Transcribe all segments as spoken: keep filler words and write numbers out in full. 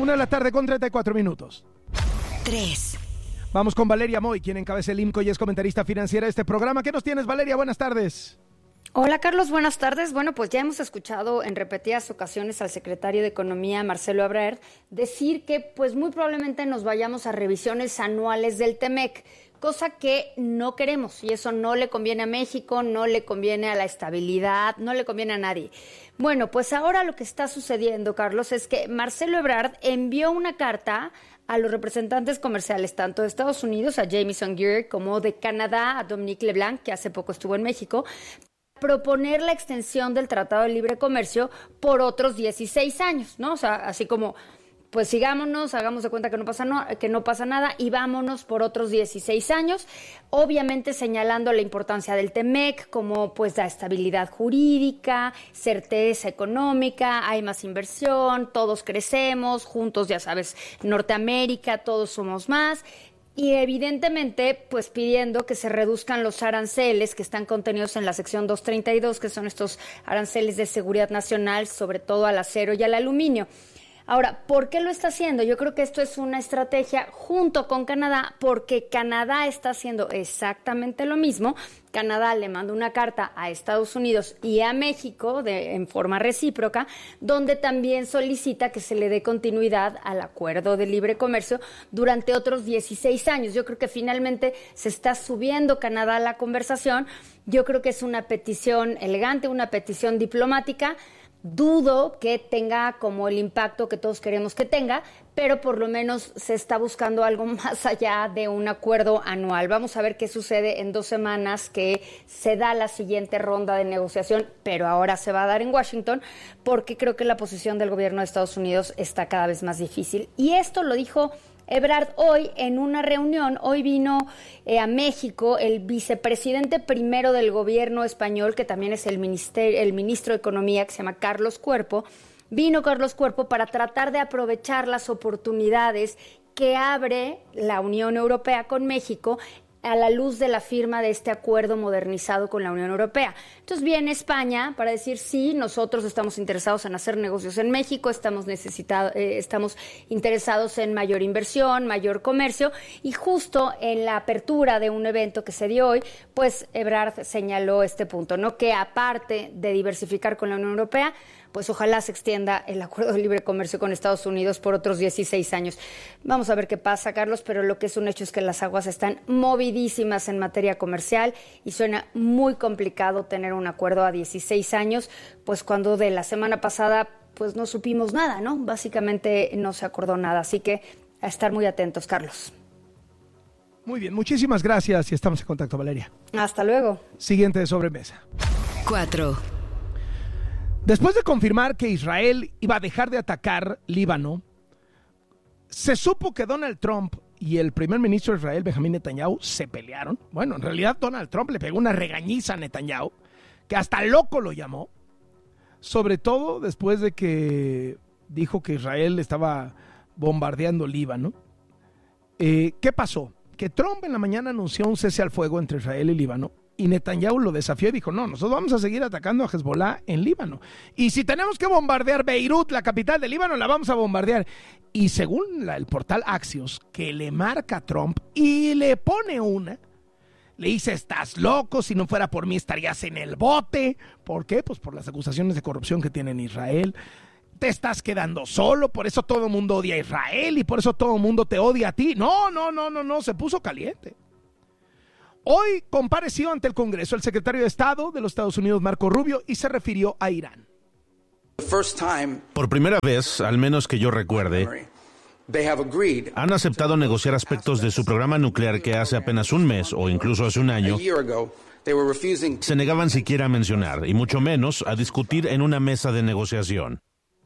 Una de la tarde con treinta y cuatro minutos. Tres. Vamos con Valeria Moy, quien encabeza el IMCO y es comentarista financiera de este programa. ¿Qué nos tienes, Valeria? Buenas tardes. Hola, Carlos, buenas tardes. Bueno, pues ya hemos escuchado en repetidas ocasiones al secretario de Economía, Marcelo Ebrard, decir que pues muy probablemente nos vayamos a revisiones anuales del Temec, cosa que no queremos, y eso no le conviene a México, no le conviene a la estabilidad, no le conviene a nadie. Bueno, pues ahora lo que está sucediendo, Carlos, es que Marcelo Ebrard envió una carta a los representantes comerciales, tanto de Estados Unidos, a Jamieson Gear, como de Canadá, a Dominique LeBlanc, que hace poco estuvo en México, proponer la extensión del Tratado de Libre Comercio por otros dieciséis años, ¿no? O sea, así como, pues sigámonos, hagamos de cuenta que no pasa, no, que no pasa nada y vámonos por otros dieciséis años, obviamente señalando la importancia del Temec como pues la estabilidad jurídica, certeza económica, hay más inversión, todos crecemos, juntos ya sabes, Norteamérica, todos somos más. Y evidentemente, pues pidiendo que se reduzcan los aranceles que están contenidos en la sección doscientos treinta y dos, que son estos aranceles de seguridad nacional, sobre todo al acero y al aluminio. Ahora, ¿por qué lo está haciendo? Yo creo que esto es una estrategia junto con Canadá, porque Canadá está haciendo exactamente lo mismo. Canadá le manda una carta a Estados Unidos y a México de, en forma recíproca, donde también solicita que se le dé continuidad al acuerdo de libre comercio durante otros dieciséis años. Yo creo que finalmente se está subiendo Canadá a la conversación. Yo creo que es una petición elegante, una petición diplomática. Dudo que tenga como el impacto que todos queremos que tenga, pero por lo menos se está buscando algo más allá de un acuerdo anual. Vamos a ver qué sucede en dos semanas que se da la siguiente ronda de negociación, pero ahora se va a dar en Washington, porque creo que la posición del gobierno de Estados Unidos está cada vez más difícil. Y esto lo dijo Ebrard hoy en una reunión. Hoy vino eh, a México el vicepresidente primero del gobierno español, que también es el, ministerio, el ministro de Economía, que se llama Carlos Cuerpo. Vino Carlos Cuerpo para tratar de aprovechar las oportunidades que abre la Unión Europea con México a la luz de la firma de este acuerdo modernizado con la Unión Europea. Entonces viene España para decir, sí, nosotros estamos interesados en hacer negocios en México, estamos, necesitados, eh, estamos interesados en mayor inversión, mayor comercio, y justo en la apertura de un evento que se dio hoy, pues Ebrard señaló este punto, ¿no? Que aparte de diversificar con la Unión Europea, pues ojalá se extienda el acuerdo de libre comercio con Estados Unidos por otros dieciséis años. Vamos a ver qué pasa, Carlos, pero lo que es un hecho es que las aguas están movidísimas en materia comercial y suena muy complicado tener un acuerdo a dieciséis años, pues cuando de la semana pasada pues no supimos nada, ¿no? Básicamente no se acordó nada, así que a estar muy atentos, Carlos. Muy bien, muchísimas gracias y estamos en contacto, Valeria. Hasta luego. Siguiente de sobremesa. Cuatro. Después de confirmar que Israel iba a dejar de atacar Líbano, se supo que Donald Trump y el primer ministro de Israel, Benjamín Netanyahu, se pelearon. Bueno, en realidad Donald Trump le pegó una regañiza a Netanyahu, que hasta loco lo llamó, sobre todo después de que dijo que Israel estaba bombardeando Líbano. Eh, ¿Qué pasó? Que Trump en la mañana anunció un cese al fuego entre Israel y Líbano, y Netanyahu lo desafió y dijo, no, nosotros vamos a seguir atacando a Hezbollah en Líbano. Y si tenemos que bombardear Beirut, la capital de Líbano, la vamos a bombardear. Y según la, el portal Axios, que le marca a Trump y le pone una, le dice, estás loco, si no fuera por mí estarías en el bote. ¿Por qué? Pues por las acusaciones de corrupción que tiene en Israel. Te estás quedando solo, por eso todo el mundo odia a Israel y por eso todo el mundo te odia a ti. No, no, no, no, no, se puso caliente. Hoy compareció ante el Congreso el secretario de Estado de los Estados Unidos, Marco Rubio, y se refirió a Irán. Por primera vez, al menos que yo recuerde, han aceptado negociar aspectos de su programa nuclear que hace apenas un mes o incluso hace un año se negaban siquiera a mencionar, y mucho menos a discutir en una mesa de negociación.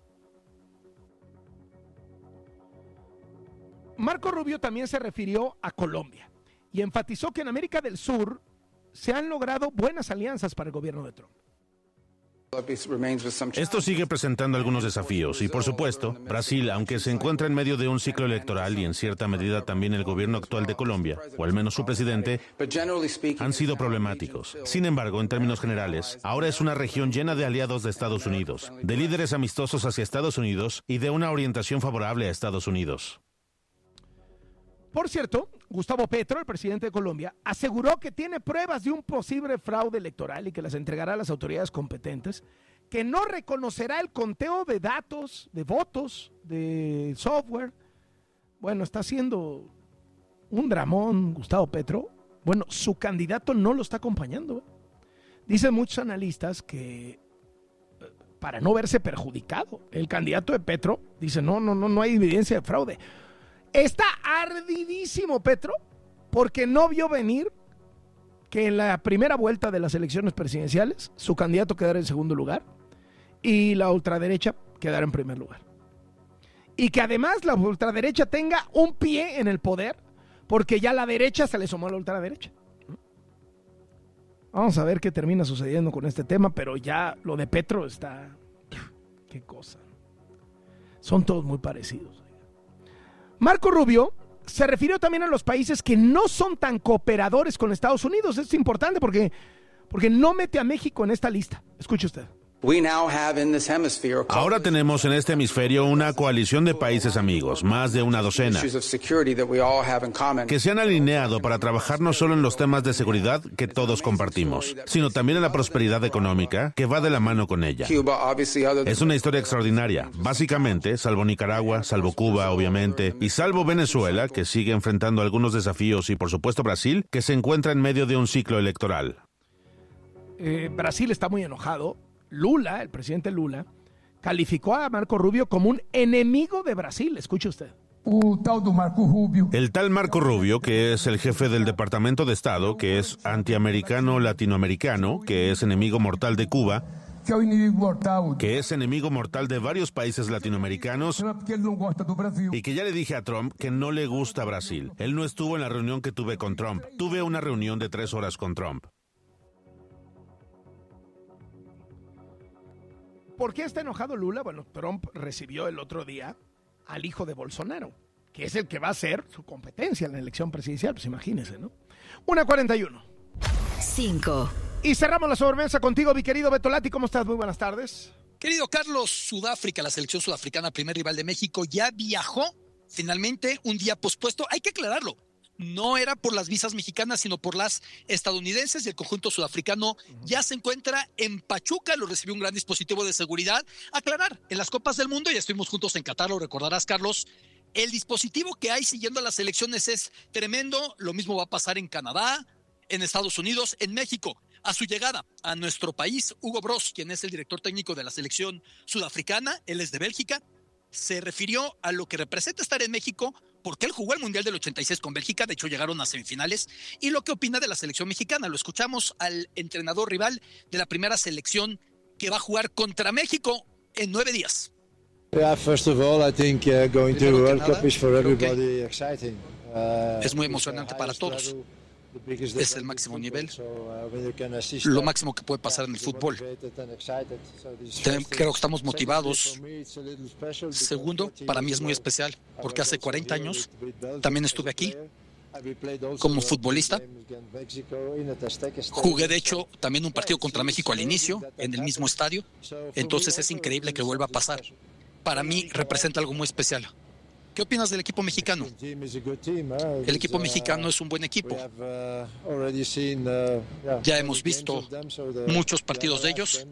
Marco Rubio también se refirió a Colombia y enfatizó que en América del Sur se han logrado buenas alianzas para el gobierno de Trump. Esto sigue presentando algunos desafíos y, por supuesto, Brasil, aunque se encuentra en medio de un ciclo electoral y en cierta medida también el gobierno actual de Colombia, o al menos su presidente, han sido problemáticos. Sin embargo, en términos generales, ahora es una región llena de aliados de Estados Unidos, de líderes amistosos hacia Estados Unidos y de una orientación favorable a Estados Unidos. Por cierto, Gustavo Petro, el presidente de Colombia, aseguró que tiene pruebas de un posible fraude electoral y que las entregará a las autoridades competentes, que no reconocerá el conteo de datos, de votos, de software. Bueno, está haciendo un dramón Gustavo Petro. Bueno, su candidato no lo está acompañando. Dicen muchos analistas que para no verse perjudicado, el candidato de Petro dice, no, no, no, no hay evidencia de fraude. Está ardidísimo Petro porque no vio venir que en la primera vuelta de las elecciones presidenciales su candidato quedara en segundo lugar y la ultraderecha quedara en primer lugar. Y que además la ultraderecha tenga un pie en el poder porque ya la derecha se le sumó a la ultraderecha. Vamos a ver qué termina sucediendo con este tema, pero ya lo de Petro está... Qué cosa. Son todos muy parecidos. Marco Rubio se refirió también a los países que no son tan cooperadores con Estados Unidos. Es importante porque, porque no mete a México en esta lista. Escuche usted. Ahora tenemos en este hemisferio una coalición de países amigos, más de una docena, que se han alineado para trabajar no solo en los temas de seguridad que todos compartimos, sino también en la prosperidad económica que va de la mano con ella. Es una historia extraordinaria. Básicamente, salvo Nicaragua, salvo Cuba, obviamente, y salvo Venezuela, que sigue enfrentando algunos desafíos, y por supuesto Brasil, que se encuentra en medio de un ciclo electoral. Eh, Brasil está muy enojado. Lula, el presidente Lula, calificó a Marco Rubio como un enemigo de Brasil. Escuche usted. El tal Marco Rubio, que es el jefe del Departamento de Estado, que es antiamericano latinoamericano, que es enemigo mortal de Cuba, que es enemigo mortal de varios países latinoamericanos y que ya le dije a Trump que no le gusta Brasil. Él no estuvo en la reunión que tuve con Trump. Tuve una reunión de tres horas con Trump. ¿Por qué está enojado Lula? Bueno, Trump recibió el otro día al hijo de Bolsonaro, que es el que va a ser su competencia en la elección presidencial. Pues imagínese, ¿no? una cuarenta y uno. cinco. Y cerramos la sobremesa contigo, mi querido Beto Lati. ¿Cómo estás? Muy buenas tardes. Querido Carlos, Sudáfrica, la selección sudafricana, primer rival de México, ya viajó finalmente un día pospuesto. Hay que aclararlo. No era por las visas mexicanas, sino por las estadounidenses, y el conjunto sudafricano uh-huh. ya se encuentra en Pachuca. Lo recibió un gran dispositivo de seguridad. Aclarar, en las Copas del Mundo, ya estuvimos juntos en Qatar, lo recordarás, Carlos, el dispositivo que hay siguiendo a las elecciones es tremendo. Lo mismo va a pasar en Canadá, en Estados Unidos, en México. A su llegada a nuestro país, Hugo Broos, quien es el director técnico de la selección sudafricana, él es de Bélgica, se refirió a lo que representa estar en México, porque él jugó el Mundial del ochenta y seis con Bélgica, de hecho llegaron a semifinales, y lo que opina de la selección mexicana. Lo escuchamos al entrenador rival de la primera selección que va a jugar contra México en nueve días. Yeah, first of all, I think uh, going to the World Cup is for everybody exciting. Uh, es muy emocionante para todos. Es el máximo nivel, lo máximo que puede pasar en el fútbol. Creo que estamos motivados. Segundo, para mí es muy especial, porque hace cuarenta años también estuve aquí como futbolista. Jugué, de hecho, también un partido contra México al inicio, en el mismo estadio. Entonces es increíble que vuelva a pasar. Para mí representa algo muy especial. ¿Qué opinas del equipo mexicano? El equipo mexicano es un buen equipo. Ya hemos visto muchos partidos de ellos.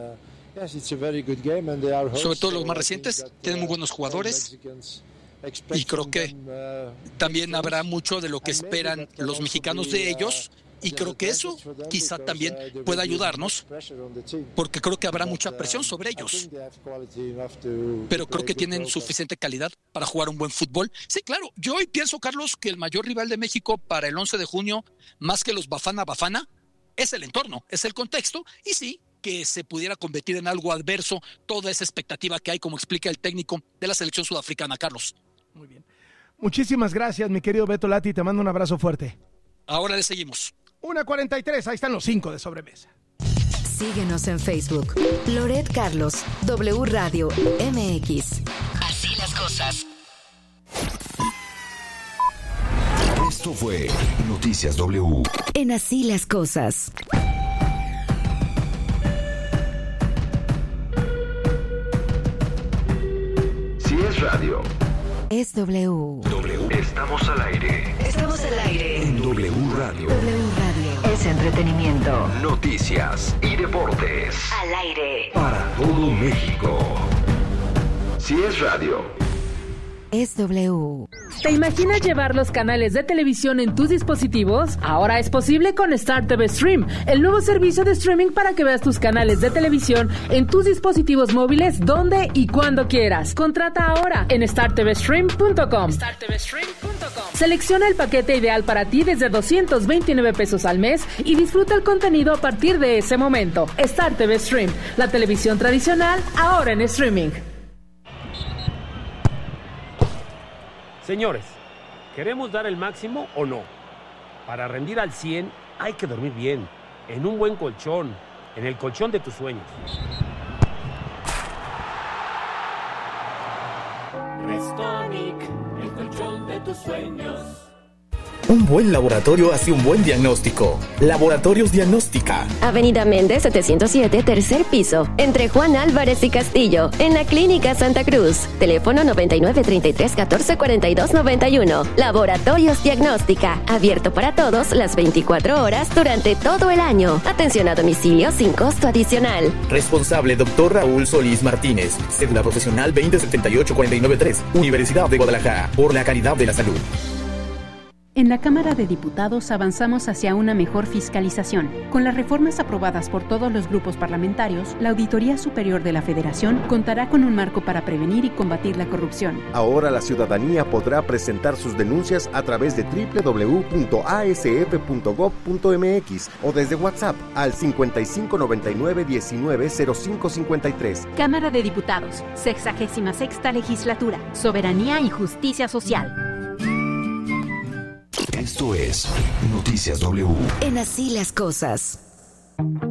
Sobre todo los más recientes. Tienen muy buenos jugadores. Y creo que también habrá mucho de lo que esperan los mexicanos de ellos. Y creo que eso quizá también pueda ayudarnos, porque creo que habrá mucha presión sobre ellos. Pero creo que tienen suficiente calidad para jugar un buen fútbol. Sí, claro. Yo hoy pienso, Carlos, que el mayor rival de México para el once de junio, más que los Bafana Bafana, es el entorno, es el contexto. Y sí, que se pudiera convertir en algo adverso toda esa expectativa que hay, como explica el técnico de la selección sudafricana, Carlos. Muy bien. Muchísimas gracias, mi querido Beto Lati. Te mando un abrazo fuerte. Ahora le seguimos. una cuarenta y tres, ahí están los cinco de sobremesa. Síguenos en Facebook. Loret Carlos, W Radio M X. Así las cosas. Esto fue Noticias W. En Así las cosas. Si es radio, es W. W. Estamos al aire. Estamos al aire. En W Radio. W Radio. Es entretenimiento. Noticias y deportes. Al aire. Para todo México. Si es radio, es W. ¿Te imaginas llevar los canales de televisión en tus dispositivos? Ahora es posible con Star T V Stream, el nuevo servicio de streaming para que veas tus canales de televisión en tus dispositivos móviles donde y cuando quieras. Contrata ahora en star t v stream punto com. star t v stream punto com. Selecciona el paquete ideal para ti desde doscientos veintinueve pesos al mes y disfruta el contenido a partir de ese momento. Star T V Stream, la televisión tradicional ahora en streaming. Señores, ¿queremos dar el máximo o no? Para rendir al cien hay que dormir bien, en un buen colchón, en el colchón de tus sueños. Restonic, el colchón de tus sueños. Un buen laboratorio hace un buen diagnóstico. Laboratorios Diagnóstica. Avenida Méndez setecientos siete, tercer piso, entre Juan Álvarez y Castillo, en la Clínica Santa Cruz. Teléfono noventa y nueve, treinta y tres, catorce, cuarenta y dos, noventa y uno. Laboratorios Diagnóstica, abierto para todos las veinticuatro horas durante todo el año. Atención a domicilio sin costo adicional. Responsable doctor Raúl Solís Martínez. Cédula profesional veinte setenta y ocho, cuarenta y nueve tres. Universidad de Guadalajara. Por la calidad de la salud. En la Cámara de Diputados avanzamos hacia una mejor fiscalización. Con las reformas aprobadas por todos los grupos parlamentarios, la Auditoría Superior de la Federación contará con un marco para prevenir y combatir la corrupción. Ahora la ciudadanía podrá presentar sus denuncias a través de doble u doble u doble u punto a s f punto gob punto m x o desde WhatsApp al cincuenta y cinco, noventa y nueve, diecinueve, cero cinco cincuenta y tres. Cámara de Diputados, sexagésima sexta Legislatura, Soberanía y Justicia Social. Esto es Noticias W. En Así las cosas.